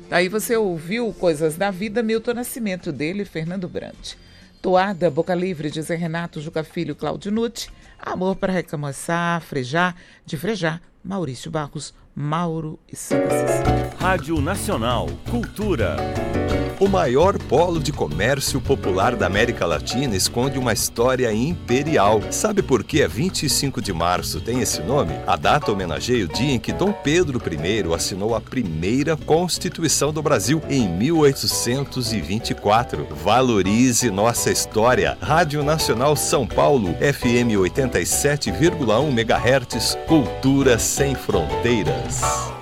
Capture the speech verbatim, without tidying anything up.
Daí você ouviu Coisas da Vida, Milton Nascimento, dele, Fernando Brant. Toada, Boca Livre, de Zé Renato, Juca Filho, Cláudio Nutti. Amor para Recamoçar, Frejar, de Frejar, Maurício Barros, Mauro e Santa Cecília. Rádio Nacional, Cultura. O maior polo de comércio popular da América Latina esconde uma história imperial. Sabe por que a vinte e cinco de março tem esse nome? A data homenageia o dia em que Dom Pedro I assinou a primeira Constituição do Brasil, em mil oitocentos e vinte e quatro. Valorize nossa história. Rádio Nacional São Paulo, F M oitenta e sete vírgula um megahertz, Cultura sem fronteiras.